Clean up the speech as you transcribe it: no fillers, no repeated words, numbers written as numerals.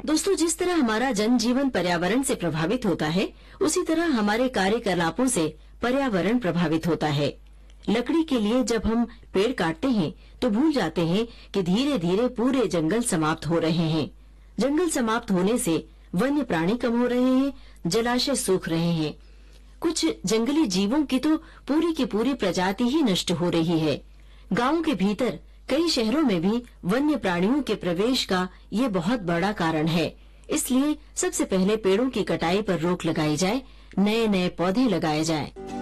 दोस्तों, जिस तरह हमारा जनजीवन पर्यावरण से प्रभावित होता है, उसी तरह हमारे कार्यकलापों से पर्यावरण प्रभावित होता है। लकड़ी के लिए जब हम पेड़ काटते हैं तो भूल जाते हैं कि धीरे धीरे पूरे जंगल समाप्त हो रहे हैं। जंगल समाप्त होने से वन्य प्राणी कम हो रहे हैं, जलाशय सूख रहे हैं। कुछ जंगली जीवों की तो पूरी की पूरी प्रजाति ही नष्ट हो रही है। गांवों के भीतर कई शहरों में भी वन्य प्राणियों के प्रवेश का ये बहुत बड़ा कारण है। इसलिए सबसे पहले पेड़ों की कटाई पर रोक लगाई जाए, नए नए पौधे लगाए जाएं।